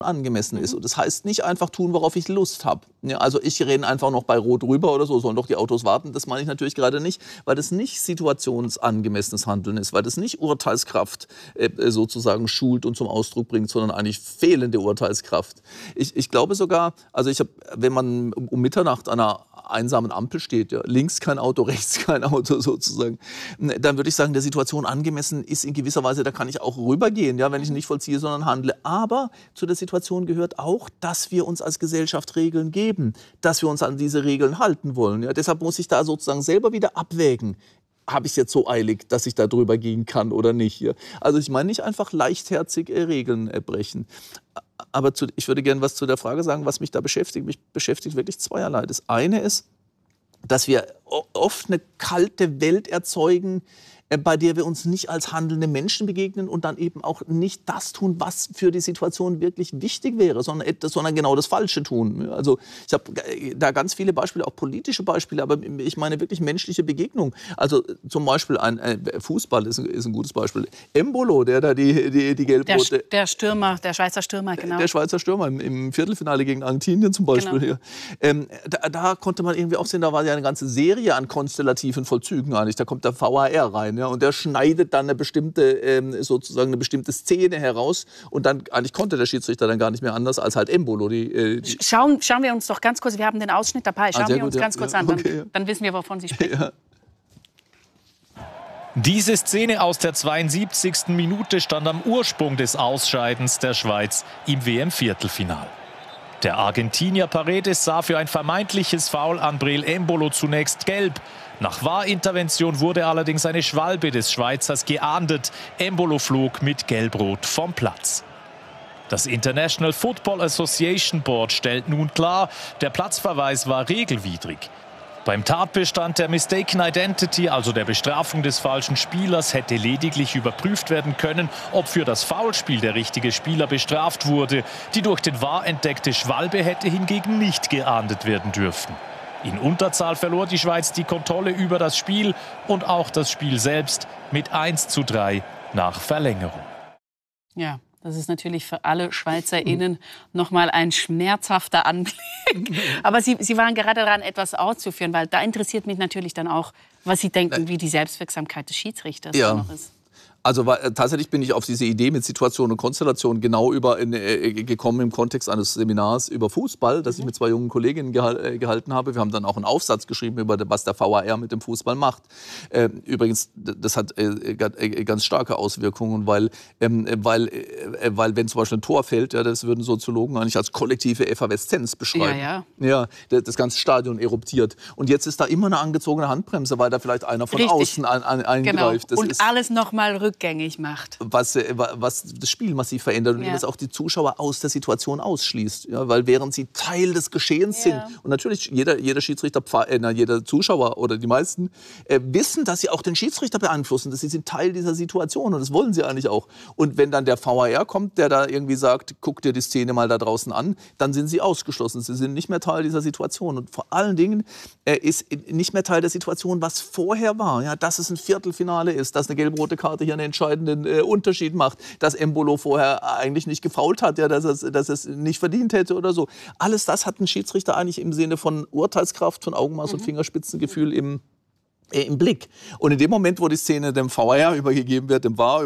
angemessen ist. Und das heißt nicht einfach tun, worauf ich Lust habe. Ja, also ich renne einfach noch bei Rot rüber oder so, sollen doch die Autos warten. Das meine ich natürlich gerade nicht, weil das nicht situationsangemessenes Handeln ist, weil das nicht Urteilskraft sozusagen schult und zum Ausdruck bringt, sondern eigentlich fehlende Urteilskraft. Ich glaube sogar, also wenn man um Mitternacht an einer einsamen Ampel steht, ja, links kein Auto, rechts kein Auto sozusagen, dann würde ich sagen, der Situation angemessen ist in gewisser Weise, da kann ich auch rübergehen, ja, wenn ich nicht vollziehe, sondern handle. Aber zu der Situation gehört auch, dass wir uns als Gesellschaft Regeln geben, dass wir uns an diese Regeln halten wollen. Ja. Deshalb muss ich da sozusagen selber wieder abwägen. Habe ich es jetzt so eilig, dass ich da drüber gehen kann oder nicht? Hier. Also ich meine nicht einfach leichtherzig Regeln brechen. Aber ich würde gerne was zu der Frage sagen, was mich da beschäftigt. Mich beschäftigt wirklich zweierlei. Das eine ist, dass wir oft eine kalte Welt erzeugen, bei der wir uns nicht als handelnde Menschen begegnen und dann eben auch nicht das tun, was für die Situation wirklich wichtig wäre, sondern genau das Falsche tun. Also ich habe da ganz viele Beispiele, auch politische Beispiele, aber ich meine wirklich menschliche Begegnungen. Also zum Beispiel Fußball ist ein gutes Beispiel. Embolo, der da die gelb-rote... Der Stürmer, der Schweizer Stürmer, genau. Der Schweizer Stürmer im Viertelfinale gegen Argentinien zum Beispiel. Genau. Da konnte man irgendwie auch sehen, da war ja eine ganze Serie an konstellativen Vollzügen eigentlich. Da kommt der VAR rein. Ja, und der schneidet dann eine bestimmte Szene heraus. Und dann eigentlich konnte der Schiedsrichter dann gar nicht mehr anders als halt Embolo. Schauen wir uns doch ganz kurz, wir haben den Ausschnitt dabei, schauen wir uns ganz kurz an. Okay, dann wissen wir, wovon Sie sprechen. Ja. Diese Szene aus der 72. Minute stand am Ursprung des Ausscheidens der Schweiz im WM-Viertelfinal. Der Argentinier Paredes sah für ein vermeintliches Foul an Breel Embolo zunächst gelb. Nach VAR-Intervention wurde allerdings eine Schwalbe des Schweizers geahndet. Embolo flog mit Gelb-Rot vom Platz. Das International Football Association Board stellt nun klar, der Platzverweis war regelwidrig. Beim Tatbestand der Mistaken Identity, also der Bestrafung des falschen Spielers, hätte lediglich überprüft werden können, ob für das Foulspiel der richtige Spieler bestraft wurde. Die durch den VAR entdeckte Schwalbe hätte hingegen nicht geahndet werden dürfen. In Unterzahl verlor die Schweiz die Kontrolle über das Spiel und auch das Spiel selbst mit 1:3 nach Verlängerung. Ja. Das ist natürlich für alle SchweizerInnen noch mal ein schmerzhafter Anblick. Aber Sie waren gerade daran, etwas auszuführen, weil da interessiert mich natürlich dann auch, was Sie denken, wie die Selbstwirksamkeit des Schiedsrichters noch ist. Also tatsächlich bin ich auf diese Idee mit Situation und Konstellation genau gekommen im Kontext eines Seminars über Fußball, das ich mit 2 jungen Kolleginnen gehalten habe. Wir haben dann auch einen Aufsatz geschrieben über was der VAR mit dem Fußball macht. Übrigens, das hat ganz starke Auswirkungen, weil wenn zum Beispiel ein Tor fällt, ja, das würden Soziologen eigentlich als kollektive Efferveszenz beschreiben. Ja, das ganze Stadion eruptiert. Und jetzt ist da immer eine angezogene Handbremse, weil da vielleicht einer von außen eingreift. Genau. Und alles noch mal rückgängig macht. Was das Spiel massiv verändert und was auch die Zuschauer aus der Situation ausschließt. Ja, weil während sie Teil des Geschehens sind, und natürlich jeder Schiedsrichter, jeder Zuschauer oder die meisten, wissen, dass sie auch den Schiedsrichter beeinflussen, dass sie sind Teil dieser Situation und das wollen sie eigentlich auch. Und wenn dann der VAR kommt, der da irgendwie sagt, guck dir die Szene mal da draußen an, dann sind sie ausgeschlossen. Sie sind nicht mehr Teil dieser Situation. Und vor allen Dingen ist nicht mehr Teil der Situation, was vorher war. Ja, dass es ein Viertelfinale ist, dass eine gelb-rote Karte hier einen entscheidenden Unterschied macht, dass Embolo vorher eigentlich nicht gefoult hat, ja, dass es nicht verdient hätte oder so. Alles das hat ein Schiedsrichter eigentlich im Sinne von Urteilskraft, von Augenmaß und Fingerspitzengefühl im Blick. Und in dem Moment, wo die Szene dem VAR übergeben wird,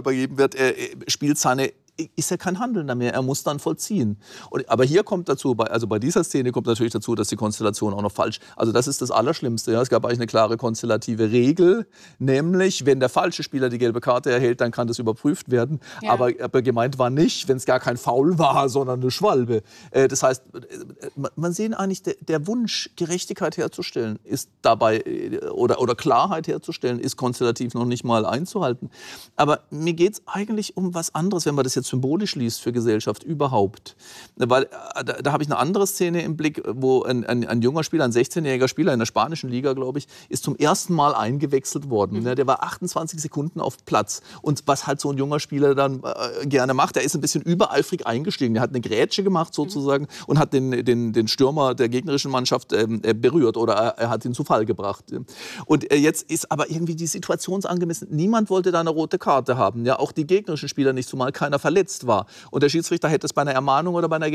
spielt seine ist er kein Handelnder mehr, er muss dann vollziehen. Aber hier kommt dazu, bei dieser Szene kommt natürlich dazu, dass die Konstellation auch noch falsch, also das ist das Allerschlimmste. Ja. Es gab eigentlich eine klare konstellative Regel, nämlich, wenn der falsche Spieler die gelbe Karte erhält, dann kann das überprüft werden. Ja. Aber gemeint war nicht, wenn es gar kein Foul war, sondern eine Schwalbe. Das heißt, man sehen eigentlich, der Wunsch, Gerechtigkeit herzustellen, ist dabei, oder Klarheit herzustellen, ist konstellativ noch nicht mal einzuhalten. Aber mir geht es eigentlich um was anderes, wenn man das jetzt symbolisch liest für Gesellschaft überhaupt. Weil da habe ich eine andere Szene im Blick, wo ein junger Spieler, ein 16-jähriger Spieler in der spanischen Liga, glaube ich, ist zum ersten Mal eingewechselt worden. Der war 28 Sekunden auf Platz. Und was halt so ein junger Spieler dann gerne macht, der ist ein bisschen übereifrig eingestiegen. Der hat eine Grätsche gemacht sozusagen und hat den Stürmer der gegnerischen Mannschaft berührt oder er hat ihn zu Fall gebracht. Und jetzt ist aber irgendwie die Situation angemessen. Niemand wollte da eine rote Karte haben. Ja, auch die gegnerischen Spieler nicht, zumal keiner verletzt verletzt war. Und der Schiedsrichter hätte es bei einer Ermahnung oder bei einer